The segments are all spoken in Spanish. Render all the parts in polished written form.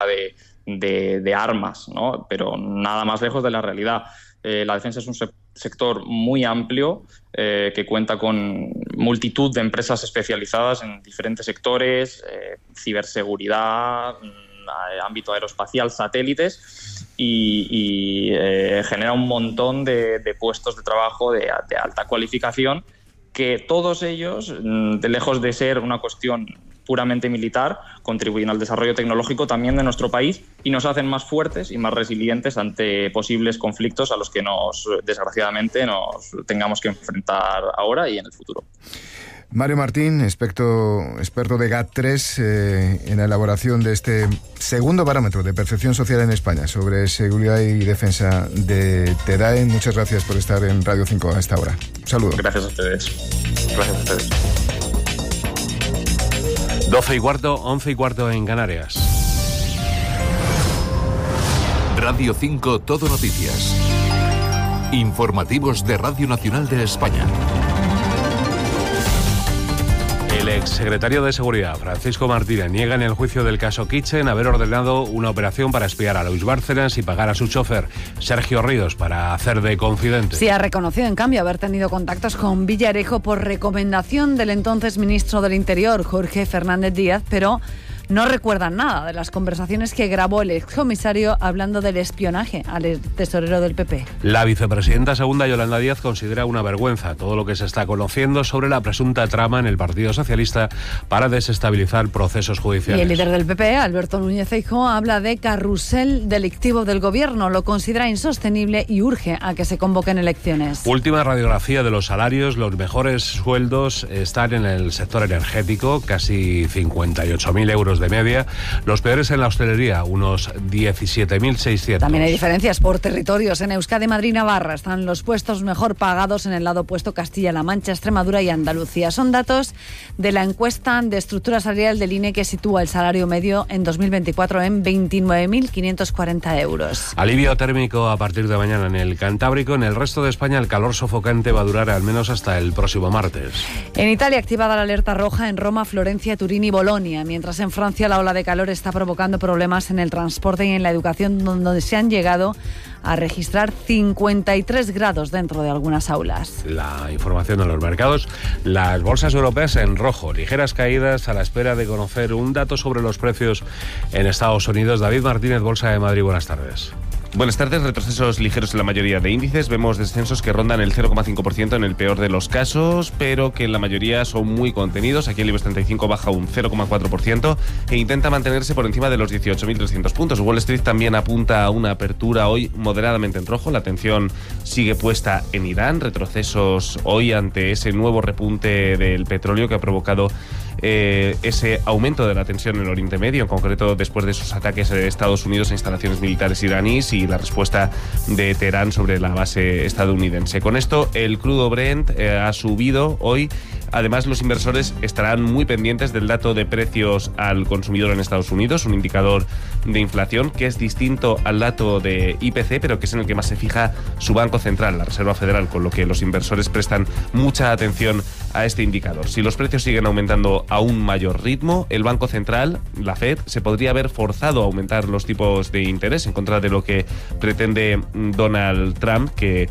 de armas, ¿no? Pero nada más lejos de la realidad. La defensa es un sector muy amplio que cuenta con multitud de empresas especializadas en diferentes sectores, ciberseguridad, ámbito aeroespacial, satélites, y genera un montón de puestos de trabajo de alta cualificación, que todos ellos, lejos de ser una cuestión puramente militar, contribuyen al desarrollo tecnológico también de nuestro país y nos hacen más fuertes y más resilientes ante posibles conflictos a los que desgraciadamente nos tengamos que enfrentar ahora y en el futuro. Mario Martín, experto de GAT3 en la elaboración de este segundo barómetro de percepción social en España sobre seguridad y defensa de TEDAE. Muchas gracias por estar en Radio 5 a esta hora. Un saludo. Gracias a ustedes. Gracias a ustedes. 12:15, 11:15 en Canarias. Radio 5 Todo Noticias. Informativos de Radio Nacional de España. El exsecretario de Seguridad, Francisco Martínez, niega en el juicio del caso Kitchen haber ordenado una operación para espiar a Luis Bárcenas y pagar a su chofer, Sergio Ríos, para hacer de confidente. Sí, ha reconocido, en cambio, haber tenido contactos con Villarejo por recomendación del entonces ministro del Interior, Jorge Fernández Díaz, pero no recuerdan nada de las conversaciones que grabó el excomisario hablando del espionaje al tesorero del PP. La vicepresidenta segunda, Yolanda Díaz, considera una vergüenza todo lo que se está conociendo sobre la presunta trama en el Partido Socialista para desestabilizar procesos judiciales. Y el líder del PP, Alberto Núñez Feijóo, habla de carrusel delictivo del gobierno. Lo considera insostenible y urge a que se convoquen elecciones. Última radiografía de los salarios. Los mejores sueldos están en el sector energético, casi 58.000 euros de media. Los peores en la hostelería, unos 17.600. También hay diferencias por territorios. En Euskadi, Madrid y Navarra están los puestos mejor pagados, en el lado opuesto Castilla-La Mancha, Extremadura y Andalucía. Son datos de la encuesta de estructura salarial del INE, que sitúa el salario medio en 2024 en 29.540 euros. Alivio térmico a partir de mañana en el Cantábrico. En el resto de España el calor sofocante va a durar al menos hasta el próximo martes. En Italia, activada la alerta roja en Roma, Florencia, Turín y Bolonia, mientras en Francia la ola de calor está provocando problemas en el transporte y en la educación, donde se han llegado a registrar 53 grados dentro de algunas aulas. La información de los mercados. Las bolsas europeas en rojo, ligeras caídas a la espera de conocer un dato sobre los precios en Estados Unidos. David Martínez, Bolsa de Madrid, buenas tardes. Buenas tardes. Retrocesos ligeros en la mayoría de índices. Vemos descensos que rondan el 0,5% en el peor de los casos, pero que en la mayoría son muy contenidos. Aquí el IBEX 35 baja un 0,4% e intenta mantenerse por encima de los 18.300 puntos. Wall Street también apunta a una apertura hoy moderadamente en rojo. La atención sigue puesta en Irán. Retrocesos hoy ante ese nuevo repunte del petróleo que ha provocado ese aumento de la tensión en el Oriente Medio, en concreto después de esos ataques de Estados Unidos a instalaciones militares iraníes y la respuesta de Teherán sobre la base estadounidense. Con esto, el crudo Brent ha subido hoy. Además, los inversores estarán muy pendientes del dato de precios al consumidor en Estados Unidos, un indicador de inflación que es distinto al dato de IPC, pero que es en el que más se fija su Banco Central, la Reserva Federal, con lo que los inversores prestan mucha atención a este indicador. Si los precios siguen aumentando a un mayor ritmo, el Banco Central, la Fed, se podría ver forzado a aumentar los tipos de interés en contra de lo que pretende Donald Trump, que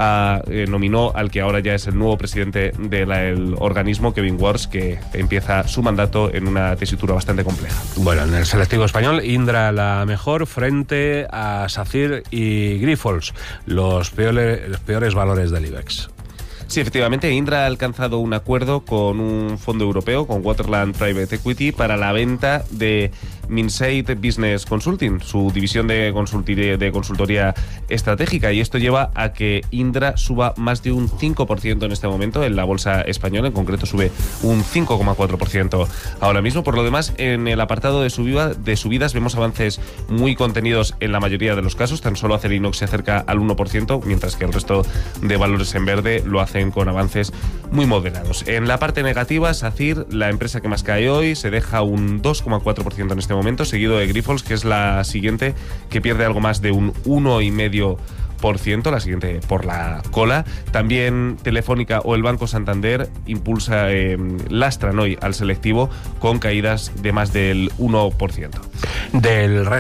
nominó al que ahora ya es el nuevo presidente del organismo, Kevin Warsh, que empieza su mandato en una tesitura bastante compleja. Bueno, en el selectivo español, Indra la mejor frente a SACIR y Grifols, los peores valores del IBEX. Sí, efectivamente, Indra ha alcanzado un acuerdo con un fondo europeo, con Waterland Private Equity, para la venta de Minsait Business Consulting, su división de consultoría estratégica, y esto lleva a que Indra suba más de un 5% en este momento en la bolsa española. En concreto sube un 5,4% ahora mismo. Por lo demás, en el apartado de subidas vemos avances muy contenidos en la mayoría de los casos. Tan solo Acerinox se acerca al 1%, mientras que el resto de valores en verde lo hacen con avances muy moderados. En la parte negativa, SACIR, la empresa que más cae hoy, se deja un 2,4% en este momento, seguido de Grifols, que es la siguiente, que pierde algo más de un 1,5%, la siguiente por la cola. También Telefónica o el Banco Santander lastran hoy al selectivo con caídas de más del 1%. Del